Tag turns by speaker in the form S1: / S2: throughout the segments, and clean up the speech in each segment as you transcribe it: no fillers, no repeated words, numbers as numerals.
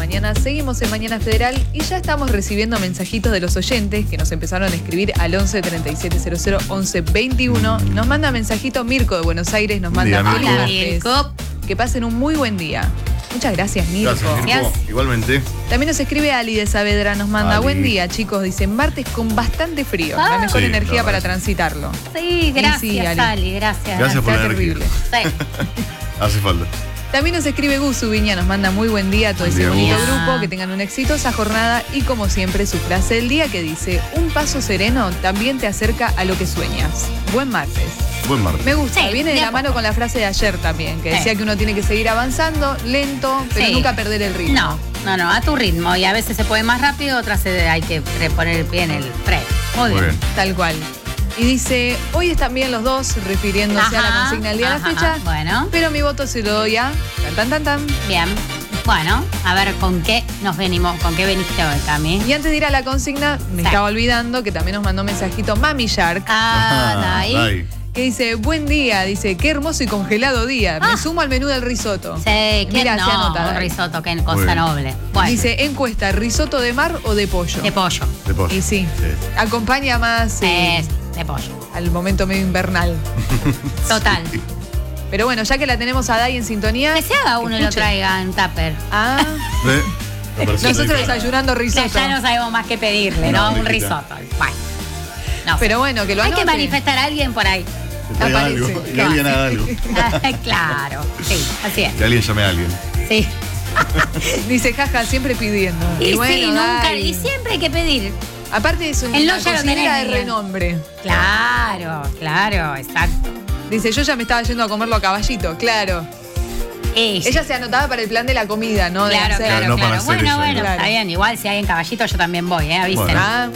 S1: mañana. Seguimos en Mañana Federal y ya estamos recibiendo mensajitos de los oyentes que nos empezaron a escribir al 11 37 00 11 21. Nos manda mensajito Mirko de Buenos Aires, nos manda
S2: Mirko.
S1: feliz
S3: Hola,
S1: martes.
S3: Mirko.
S1: Que pasen un muy buen día. Muchas gracias, Mirko.
S2: Gracias, Mirko. Igualmente.
S1: También nos escribe Ali de Saavedra, nos manda
S2: Ali.
S1: buen día, chicos. Dice, martes con bastante frío. La mejor
S2: Sí,
S1: energía
S2: la
S1: para
S2: verdad.
S1: transitarlo.
S3: Sí, gracias,
S1: Sí, Ali.
S3: Ali, gracias.
S2: Gracias por
S1: Está
S2: la energía.
S1: terrible.
S3: Sí.
S2: Hace falta.
S1: También nos escribe Gusu Viña, nos manda muy buen día a todo
S2: Buen
S1: ese
S2: día,
S1: bonito
S3: Gus.
S1: grupo, que tengan una exitosa jornada y como siempre su frase del día que dice, un paso sereno también te acerca a lo que sueñas. Buen martes.
S2: Buen martes.
S1: Me gusta,
S3: Sí,
S1: viene de
S3: de a
S1: la mano
S3: poco.
S1: con la frase de ayer también, que
S3: Sí.
S1: decía que uno tiene que seguir avanzando, lento, pero
S3: Sí.
S1: nunca perder el ritmo.
S3: No, a tu ritmo. Y a veces se puede más rápido, otras hay que poner el pie en el freno.
S2: Muy bien.
S1: Tal cual. Y dice, hoy están bien los dos, refiriéndose a la
S3: Ajá,
S1: consigna del día de la
S3: ajá,
S1: fecha.
S3: bueno.
S1: Pero mi voto se lo doy a tan.
S3: Bien. Bueno, a ver con qué veniste hoy, Cami.
S1: Y antes de ir a la consigna, me
S3: Sí.
S1: estaba olvidando que también nos mandó un mensajito Mami Shark,
S3: Ahí.
S2: Ahí.
S1: que dice, buen día, dice, qué hermoso y congelado día. Me
S3: Ah.
S1: sumo al menú del risotto.
S3: Sí, que
S1: Mira, se anota,
S3: un
S1: Dai.
S3: risotto, qué
S2: Muy
S3: cosa
S2: bien.
S3: noble. Bueno,
S1: Dice, encuesta, ¿risotto de mar o de pollo?
S3: de pollo.
S2: De pollo.
S1: Y sí, acompaña más
S3: De pollo.
S1: al momento medio invernal.
S3: Total.
S1: Pero bueno, ya que la tenemos a Dai en sintonía.
S3: Que se haga uno y lo
S1: escuchen.
S3: traiga en tupper.
S1: Ah,
S2: Me pareció
S1: nosotros
S2: diferente.
S1: desayunando risotto.
S3: Ya no sabemos más qué pedirle, ¿no?
S2: No,
S3: Un
S2: mijita.
S3: risotto. Bueno. No sé.
S1: Pero bueno, que lo
S3: Hay que
S1: anote.
S3: manifestar a alguien por ahí.
S2: Que traiga
S1: Aparece.
S2: algo. Que alguien haga algo.
S3: Claro. Sí, así es.
S2: Que alguien llame a alguien.
S3: Sí.
S1: Dice, jaja, siempre pidiendo.
S3: Y
S1: bueno,
S3: sí, nunca.
S1: Dai.
S3: Y siempre hay que pedir.
S1: Aparte es
S3: El
S1: una
S3: no ya lo
S1: cocinera
S3: tenés,
S1: de
S3: Miguel.
S1: renombre.
S3: Claro, exacto.
S1: Dice, yo ya me estaba yendo a comerlo a caballito, claro. Ella se anotaba para el plan de la comida, ¿no? De
S3: Claro,
S1: hacer-
S3: claro,
S2: no para
S3: claro.
S2: hacer
S3: Bueno,
S2: ella,
S3: bueno,
S1: claro.
S3: está bien. Igual si hay en caballito yo también voy, avisen.
S2: Bueno.
S1: Ah,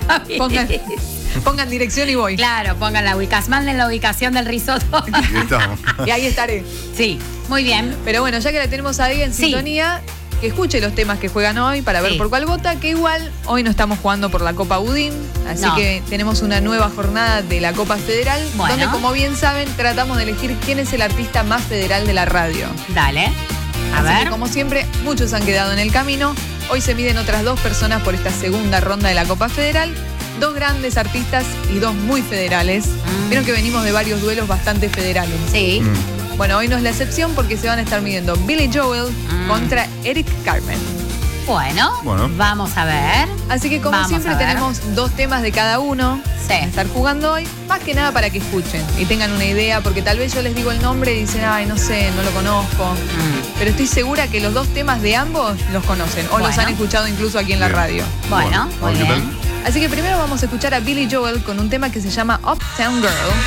S1: pongan dirección y voy.
S3: Claro, pongan la ubicación, manden la ubicación del risotto.
S2: Y ahí estamos.
S1: Y ahí estaré.
S3: Sí, muy bien.
S1: Pero bueno, ya que la tenemos ahí en
S3: Sí.
S1: sintonía, que escuche los temas que juegan hoy para ver
S3: Sí.
S1: por cuál vota, que igual hoy no estamos jugando por la Copa Udín, así
S3: No.
S1: que tenemos una nueva jornada de la Copa Federal,
S3: Bueno.
S1: donde como bien saben, tratamos de elegir quién es el artista más federal de la radio.
S3: Dale. A
S1: Así
S3: ver.
S1: que como siempre, muchos han quedado en el camino. Hoy se miden otras dos personas por esta segunda ronda de la Copa Federal. Dos grandes artistas y dos muy federales. Vieron que venimos de varios duelos bastante federales.
S3: Sí.
S1: Bueno, hoy no es la excepción porque se van a estar midiendo Billy Joel contra Eric Carmen.
S3: Bueno,
S2: Bueno.
S3: vamos a ver.
S1: Así que como
S3: Vamos
S1: siempre
S3: a ver.
S1: tenemos dos temas de cada uno.
S3: Sí.
S1: A estar jugando hoy, más que nada para que escuchen y tengan una idea, porque tal vez yo les digo el nombre y dicen, ay, no sé, no lo conozco. Pero estoy segura que los dos temas de ambos los conocen o los
S3: Bueno.
S1: han escuchado incluso aquí en la
S2: Bien.
S1: radio.
S3: Bueno,
S2: a ver
S3: muy
S2: qué
S3: bien.
S1: Así que primero vamos a escuchar a Billy Joel con un tema que se llama Uptown Girl.